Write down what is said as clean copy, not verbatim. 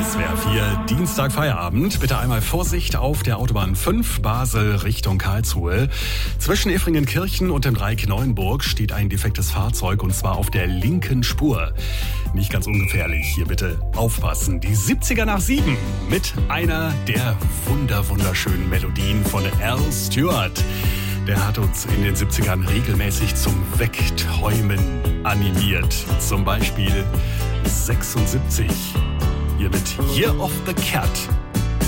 SWR 4, Dienstag Feierabend. Bitte einmal Vorsicht auf der Autobahn 5, Basel Richtung Karlsruhe. Zwischen Effringenkirchen und dem Dreieck Neuenburg steht ein defektes Fahrzeug und zwar auf der linken Spur. Nicht ganz ungefährlich, hier bitte aufpassen. Die 70er nach 7 mit einer der wunderschönen Melodien von Al Stewart. Der hat uns in den 70ern regelmäßig zum Wegträumen animiert. Zum Beispiel 76. Hier mit Year of the Cat.